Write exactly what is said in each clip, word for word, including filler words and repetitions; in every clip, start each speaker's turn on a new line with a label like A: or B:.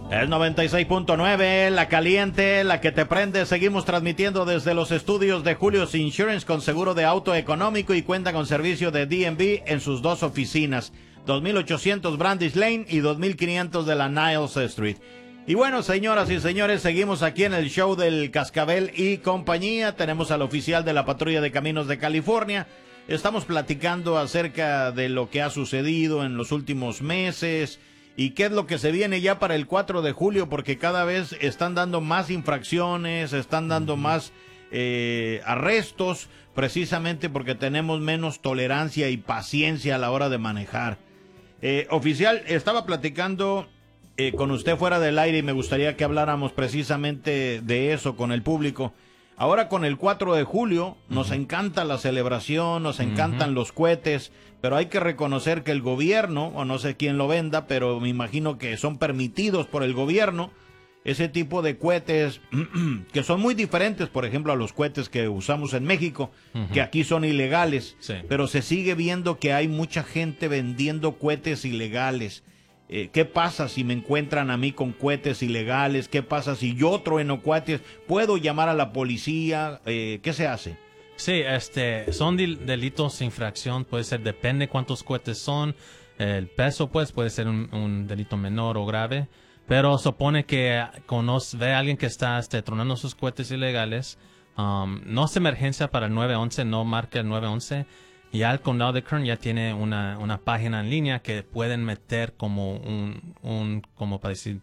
A: Es noventa y seis punto nueve, la caliente, la que te prende. Seguimos transmitiendo desde los estudios de Julio's Insurance con seguro de auto económico y cuenta con servicio de D M V en sus dos oficinas, dos mil ochocientos Brandis Lane y dos mil quinientos de la Niles Street. Y bueno, señoras y señores, seguimos aquí en el show del Cascabel y compañía. Tenemos al oficial de la Patrulla de Caminos de California. Estamos platicando acerca de lo que ha sucedido en los últimos meses y qué es lo que se viene ya para el cuatro de julio, porque cada vez están dando más infracciones, están dando más eh, arrestos, precisamente porque tenemos menos tolerancia y paciencia a la hora de manejar. Eh, oficial, estaba platicando eh, con usted fuera del aire y me gustaría que habláramos precisamente de eso con el público. Ahora con el cuatro de julio nos uh-huh. encanta la celebración, nos encantan uh-huh. los cohetes, pero hay que reconocer que el gobierno, o no sé quién lo venda, pero me imagino que son permitidos por el gobierno, ese tipo de cohetes que son muy diferentes, por ejemplo, a los cohetes que usamos en México, uh-huh. que aquí son ilegales,
B: sí.
A: pero se sigue viendo que hay mucha gente vendiendo cohetes ilegales. Eh, ¿Qué pasa si me encuentran a mí con cohetes ilegales? ¿Qué pasa si yo trueno cohetes? ¿Puedo llamar a la policía? Eh, ¿Qué se hace?
B: Sí, este, son delitos, infracción, puede ser, depende cuántos cohetes son, el peso pues puede ser un, un delito menor o grave, pero supone que conoce, ve a alguien que está este, tronando sus cohetes ilegales, um, no es emergencia para el nueve once, no marca el nueve once. Ya el condado de Kern ya tiene una, una página en línea que pueden meter como un, un como para decir,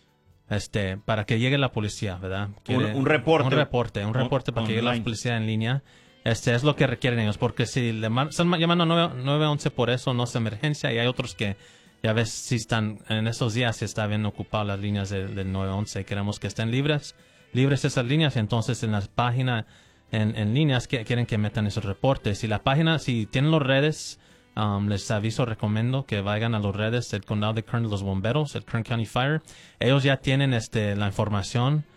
B: este, para que llegue la policía, ¿verdad?
A: Quiere, un, un reporte.
B: Un reporte, un reporte para online. Que llegue la policía en línea. Este es lo que requieren ellos, porque si le están llamando a nueve once por eso no es emergencia, y hay otros que ya ves si están, en esos días se está bien ocupadas las líneas del de nueve once, queremos que estén libres, libres esas líneas, entonces en las páginas En, en líneas que quieren que metan esos reportes. Si la página, si tienen los redes, um, les aviso, recomiendo que vayan a los redes del condado de Kern, los bomberos, el Kern County Fire. Ellos ya tienen este la información